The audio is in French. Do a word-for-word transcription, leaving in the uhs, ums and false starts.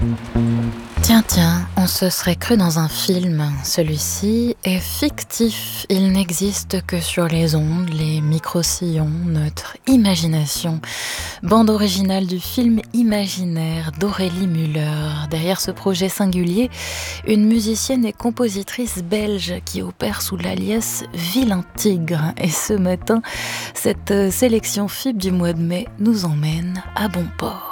Tiens, tiens, on se serait cru dans un film. Celui-ci est fictif. Il n'existe que sur les ondes, les micro-sillons, notre imagination. Bande originale du film Imaginaire d'Aurélie Müller. Derrière ce projet singulier, une musicienne et compositrice belge qui opère sous l'alias Vilain Tigre. Et ce matin, cette sélection F I B du mois de mai nous emmène à bon port.